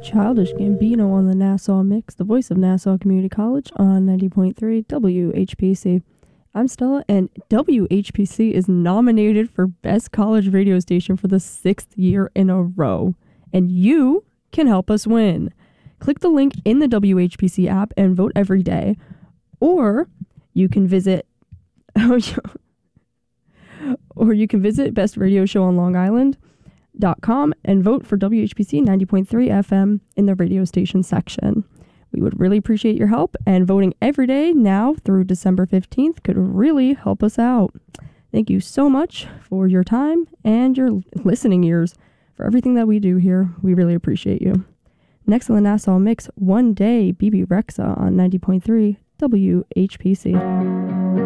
Childish Gambino on the Nassau Mix, the voice of Nassau Community College on 90.3 WHPC. I'm Stella, and WHPC is nominated for Best College Radio Station for the 6th year in a row. And you can help us win. Click the link in the WHPC app and vote every day. Or you can visit Best Radio Show on Long Island.com and vote for WHPC 90.3 FM in the radio station section. We would really appreciate your help, and voting every day now through December 15th could really help us out. Thank you so much for your time and your listening ears for everything that we do here. We really appreciate you. Next on the Nassau Mix, One Day, BB Rexa on 90.3 WHPC.